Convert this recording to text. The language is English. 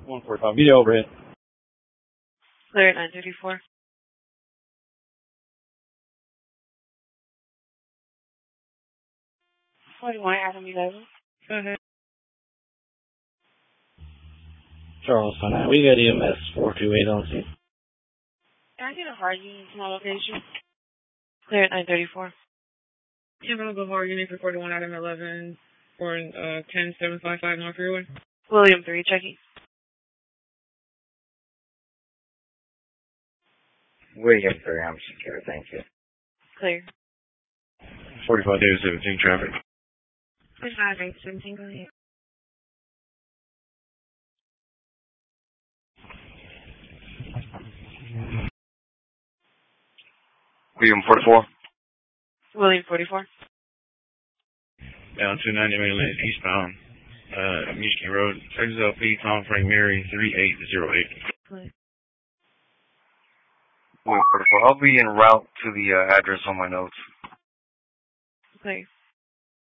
145. Media overhead. Clear at 934. 41 Adam 11. Go ahead. Charles, we got EMS 428 on scene. Can I get a hard unit to my location? Clear at 934. Yeah, I'm going to go hard unit for 41 Adam 11 for 10755 North Freeway. William 3, checking. William 3, I'm secure, thank you. Clear. 45 David 17 traffic. 45 David 17, go ahead. William 44. William 44. Down 290 Main Lane, eastbound, Michigan Road, Texas LP, Tom Frank Mary, 3808. Clear. William 44. I'll be en route to the address on my notes. Clear.